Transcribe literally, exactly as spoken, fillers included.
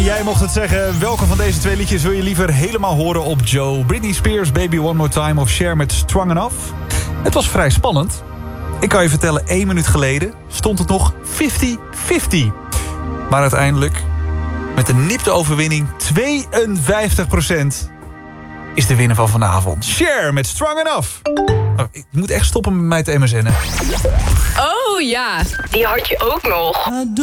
jij mocht het zeggen. Welke van deze twee liedjes wil je liever helemaal horen op Joe? Britney Spears, Baby One More Time of Cher met Strong Enough? Het was vrij spannend. Ik kan je vertellen, één minuut geleden stond het nog vijftig vijftig. Maar uiteindelijk, met een nipte overwinning, tweeënvijftig procent... is de winnaar van vanavond. Cher met Strong Enough. Oh, ik moet echt stoppen met mij te M S N'en. Oh ja, die had je ook nog.